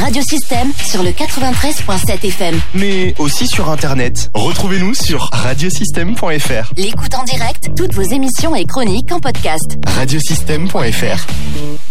Radiosystème sur le 93.7 FM. Mais aussi sur Internet. Retrouvez-nous sur radiosystème.fr. L'écoute en direct, toutes vos émissions et chroniques en podcast. Radiosystème.fr.